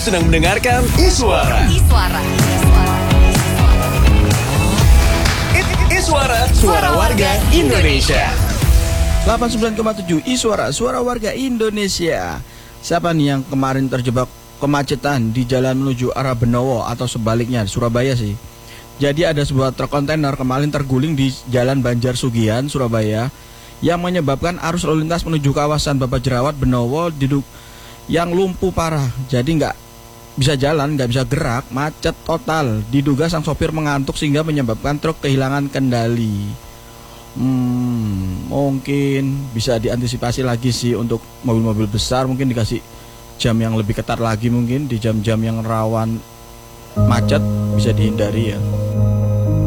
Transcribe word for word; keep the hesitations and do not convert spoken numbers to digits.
sedang mendengarkan Iswara. Iswara. Iswara, suara warga Indonesia. delapan puluh sembilan koma tujuh Iswara, suara warga Indonesia. Siapa nih yang kemarin terjebak kemacetan di jalan menuju arah Benowo atau sebaliknya, Surabaya sih. Jadi ada sebuah truk kontainer kemarin terguling di Jalan Banjar Sugihan, Surabaya, yang menyebabkan arus lalu lintas menuju kawasan Bapak Jerawat Benowo diduk yang lumpuh parah. Jadi nggak bisa jalan, nggak bisa gerak, macet total. Diduga sang sopir mengantuk sehingga menyebabkan truk kehilangan kendali. Hmm, mungkin bisa diantisipasi lagi sih untuk mobil-mobil besar, mungkin dikasih jam yang lebih ketat lagi, mungkin di jam-jam yang rawan macet bisa dihindari ya.